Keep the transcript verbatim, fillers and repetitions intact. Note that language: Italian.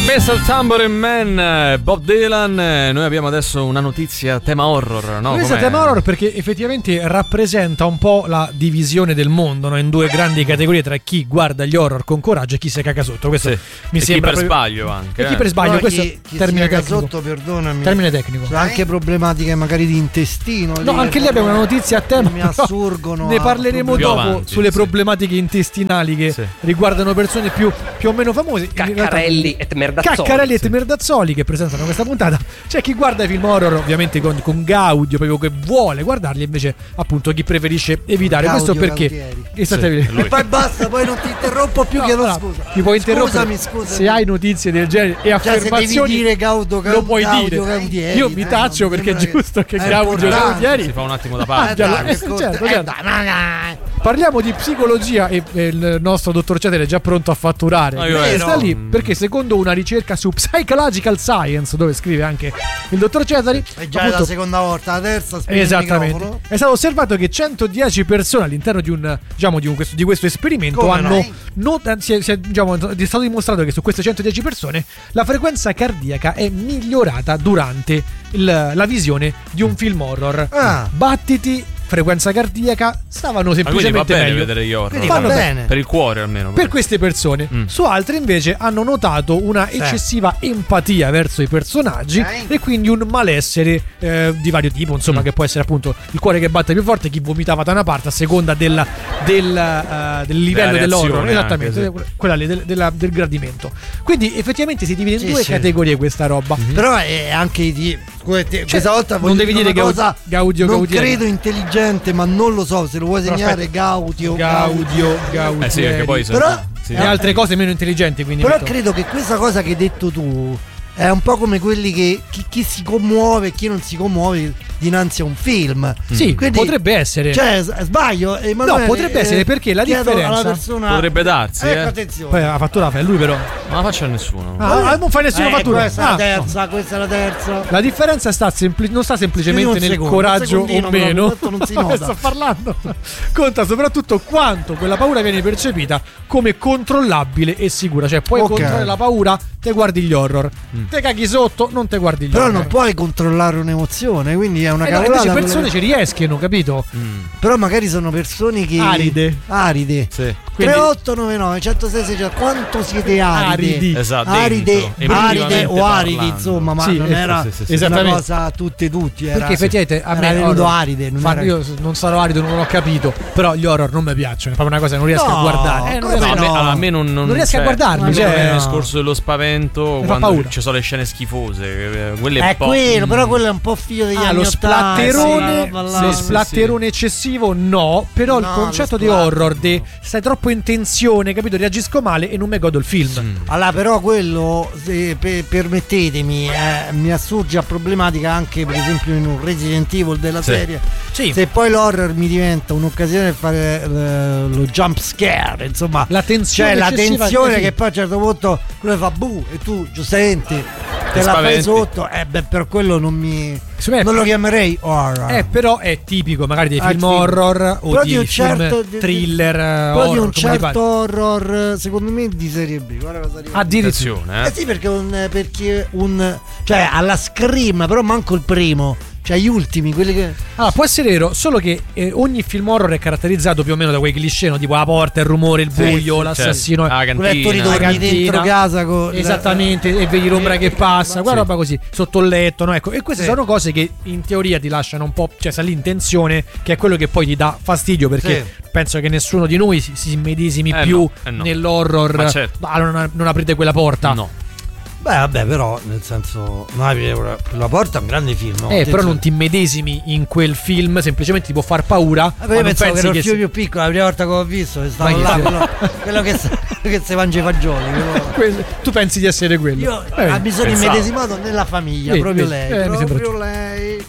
mister Tambourine Man, Bob Dylan. Noi abbiamo adesso una notizia tema horror, no? Questa Com'è? tema horror perché effettivamente rappresenta un po' la divisione del mondo, no? In due grandi categorie tra chi guarda gli horror con coraggio e chi si caga sotto. Questo Sì. mi e sembra chi per proprio... sbaglio anche. E chi eh. per sbaglio, Però questo chi, è chi termine si caga tecnico. sotto, perdonami. Termine tecnico. C'è anche problematiche magari di intestino. No, lì, anche lì abbiamo una notizia a tema. Mi assurgono. Ne parleremo Più dopo avanti, sulle sì. problematiche intestinali che Sì. riguardano persone più, più o meno famose. In realtà- Caccarelli e Merdazzoli. Caccarelli e Merdazzoli che presentano questa puntata. C'è chi guarda i film horror ovviamente con, con gaudio, proprio che vuole guardarli, invece appunto chi preferisce evitare. Gaudio Questo perché Gautieri. esattamente. Sì, lui. E poi basta, poi non ti interrompo più. No, chiedo no, scusa. ti puoi interrompere Scusami, scusami. se hai notizie del genere e Cioè, se affermazioni. devi dire Gaudio, lo puoi Gaudio dire. Gautieri, Io mi eh, taccio non perché è sembra giusto che è Gaudio importante. Gautieri Si fa un attimo da Eh, parte. abbia- dai, eh, ascolta, certo, eh, certo. dai, ma dai. Parliamo di psicologia e, e il nostro dottor Cetere è già pronto a fatturare. Ah, io E ero. sta lì perché secondo una ricerca su Psychological Science, dove scrive anche il dottor Ceteri, È già appunto, la seconda volta, la terza. spegni il esattamente, microfono. è stato osservato che centodieci persone all'interno di un diciamo di, un, questo, di questo esperimento Come hanno no? not- si è, si è, diciamo, è stato dimostrato che su queste centodieci persone la frequenza cardiaca è migliorata durante il- la visione di un film horror. Ah. Battiti, frequenza cardiaca stavano Ma quindi va semplicemente bene meglio. vedere gli horror. Quindi Fanno va bene. bene. Per il cuore almeno. Per queste persone, Mm. su altre invece hanno notato una eccessiva empatia verso i personaggi Ok. e quindi un malessere eh, di vario tipo, insomma, Mm. che può essere appunto il cuore che batte più forte, chi vomitava da una parte a seconda della- del, eh, del livello Della dell'horror, reazione esattamente, anche, quella lì, del, della- del gradimento. Quindi effettivamente si divide in Sì, due sì. categorie questa roba. Però è anche di. Scusate, questa volta non voglio devi dire una Gau- cosa Gaudio non Gaudieri. credo intelligente, ma non lo so se lo vuoi Però segnare. aspetta. Gaudio Gaudio, Gaudio. Eh sì, perché poi se- Però- sì. E altre cose meno intelligenti, quindi Però metto- credo che questa cosa che hai detto tu è un po' come quelli che chi, chi si commuove e chi non si commuove dinanzi a un film. Sì, Quindi- potrebbe essere. Cioè, s- sbaglio? Emanuele, No, potrebbe essere, perché la chiedo differenza- alla persona. Potrebbe darsi, Ecco, eh. attenzione. Poi la fattura la fa lui però. Non la faccio a nessuno. Ah, ah, non fai nessuna Eh, fattura. Questa è Ah, la terza, questa è la terza. La differenza sta sempli- non sta semplicemente Io un nel secondo, coraggio un secondino, o però, meno. tanto non si No, nota. sto parlando. Conta soprattutto quanto quella paura viene percepita come controllabile e sicura. Cioè, puoi Ok. controllare la paura, te guardi gli horror. Te caghi sotto, non te guardi gli Però horror. non puoi controllare un'emozione, quindi è una Eh no, cavolata. invece quello persone che- ci riescono, capito? Mm. Però magari sono persone che. Aride. Aride. Sì. Quindi- tre otto nove nove uno zero sei sei quanto siete aride? Aridi. Esatto. Aride, dentro, aride emotivamente o aridi, parlando. insomma, ma Sì, non eh, era sì, sì, sì. una Esattamente. cosa a tutte e tutti. Era, Perché effettivamente a era me venuto horror- aride. Non fa- era... io non sarò arido, non ho capito. Però gli horror non mi piacciono. È proprio una cosa che non riesco No, a guardare. Eh, non come riesco- No, a me, no. allora, a me non, non, Non riesco a cioè, guardarli, a me cioè- non è il discorso dello spavento Mi fa quando paura. ci sono le scene schifose. eh, Quelle È un po'- quello, mm. però quello è un po' figlio degli Ah, anni lo ottanta, splatterone, sì, là, lo là. sì, splatterone eccessivo no, però No, il concetto lo di splatter, horror, no. de stai troppo in tensione, capito? Reagisco male e non mi godo il film. Mm. Allora, però quello, se pe- permettetemi, eh, mi assurge a problematica anche per esempio in un Resident Evil della Sì. serie. Sì. Se poi l'horror mi diventa un'occasione per fare eh, lo jump scare, insomma, La tensione cioè la eccessiva, tensione sì. che poi a un certo punto quello fa buh e tu giustamente te Ti la fai spaventi. sotto, eh beh, per quello non mi Secondo me- non lo chiamerei horror. Eh, però è tipico magari dei Ah, film sì. horror o Però di, di un film certo- di- thriller Però horror, di un come ti certo pare. horror, secondo me, di serie B. Guarda cosa arriva. Addirittura. Attenzione, Eh eh. sì, perché un, perché un cioè alla Scream, però manco il primo, cioè gli ultimi, quelli che Allora, può essere vero, solo che eh, ogni film horror è caratterizzato più o meno da quei cliché, no? Tipo la porta, il rumore, il Sì, buio, sì, l'assassino. Ah, quelli tu cantina. ritorni cantina. dentro casa con Esattamente, e vedi l'ombra che passa, quella Sì. roba così, sotto il letto, no? Ecco, e queste Sì. sono cose che in teoria ti lasciano un po', cioè sta lì in tensione, che è quello che poi ti dà fastidio, perché penso che nessuno di noi si, si medesimi Eh più no, eh no. nell'horror. Ma certo. Ah, non, non aprite quella porta. No. Beh, vabbè, però nel senso non aprire quella- la porta è un grande film, no? Eh, però Attenzione. non ti medesimi in quel film, semplicemente ti può far paura. Ah, ma io non pensavo che pensi ero il che figlio si- più piccolo, la prima volta che ho visto, che stavo Ma là, che- quello, quello che, sa- che si mangia i fagioli. quello- que- tu pensi di essere quello. Io Eh, ah, mi sono pensavo. immedesimato nella famiglia, Vedi, proprio vedi, lei, eh, mi sembra proprio lei.